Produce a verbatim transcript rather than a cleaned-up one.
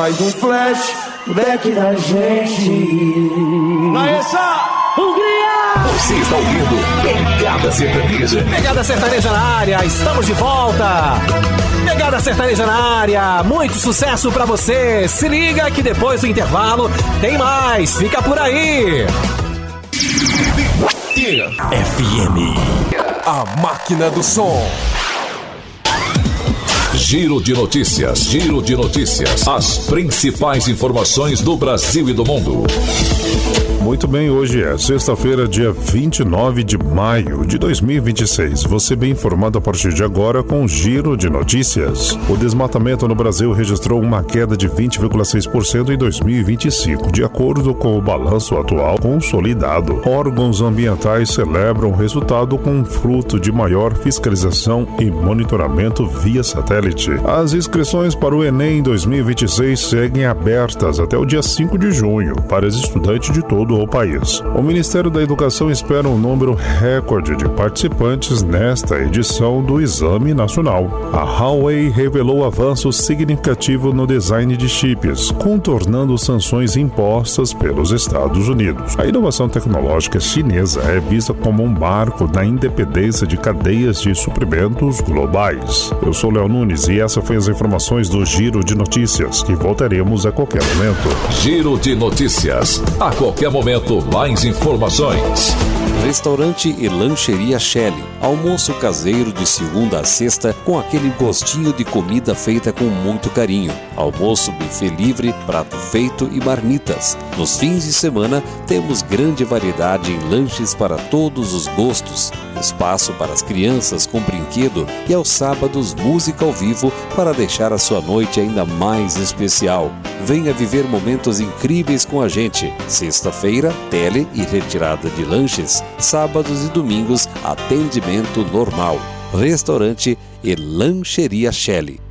mais um flashback da gente. Laísa! Hungria! Você está ouvindo Pegada Sertaneja. Pegada Sertaneja na área, estamos de volta. Pegada Sertaneja na área, muito sucesso pra você. Se liga que depois do intervalo tem mais, fica por aí. F M, a máquina do som. Giro de notícias, giro de notícias. As principais informações do Brasil e do mundo. Muito bem, hoje é sexta-feira, dia vinte e nove de maio de dois mil e vinte e seis. Você bem informado a partir de agora com o Giro de Notícias. O desmatamento no Brasil registrou uma queda de vinte vírgula seis por cento em dois mil e vinte e cinco, de acordo com o balanço atual consolidado. Órgãos ambientais celebram o resultado com fruto de maior fiscalização e monitoramento via satélite. As inscrições para o Enem dois mil e vinte e seis seguem abertas até o dia cinco de junho para os estudantes de todo o país. O Ministério da Educação espera um número recorde de participantes nesta edição do Exame Nacional. A Huawei revelou avanço significativo no design de chips, contornando sanções impostas pelos Estados Unidos. A inovação tecnológica chinesa é vista como um marco da independência de cadeias de suprimentos globais. Eu sou Léo Nunes e essa foi as informações do Giro de Notícias, que voltaremos a qualquer momento. Giro de Notícias. A qualquer momento, mais informações. Restaurante e Lancheria Shelley. Almoço caseiro de segunda a sexta com aquele gostinho de comida feita com muito carinho. Almoço buffet livre, prato feito e marmitas. Nos fins de semana temos grande variedade em lanches para todos os gostos. Espaço para as crianças com brinquedo e aos sábados música ao vivo para deixar a sua noite ainda mais especial. Venha viver momentos incríveis com a gente. Sexta-feira, tele e retirada de lanches. Sábados e domingos, atendimento normal. Restaurante e Lancheria Shelley.